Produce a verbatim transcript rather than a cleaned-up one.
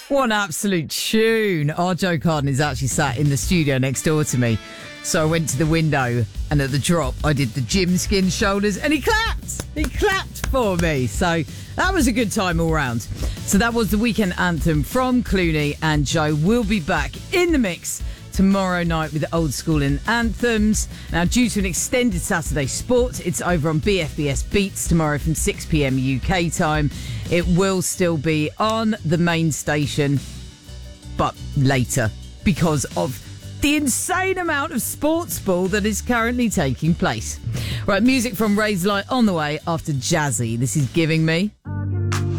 What an absolute tune. Our Joe Carden is actually sat in the studio next door to me. So I went to the window and at the drop I did the Jim Skin shoulders and he clapped. He clapped for me. So that was a good time all round. So that was the weekend anthem from Clooney, and Joe will be back in the mix tomorrow night with the old school and anthems. Now, due to an extended Saturday sport, it's over on B F B S Beats tomorrow from six p.m. U K time. It will still be on the main station, but later because of the insane amount of sports ball that is currently taking place. Right, music from Razorlight on the way after Jazzy. This is Giving Me.